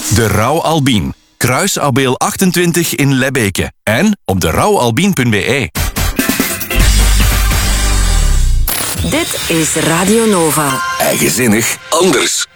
De Rauw Albien. Kruis Abeel 28 in Lebbeke. En op derouwalbien.be. Dit is Radio Nova. Eigenzinnig anders.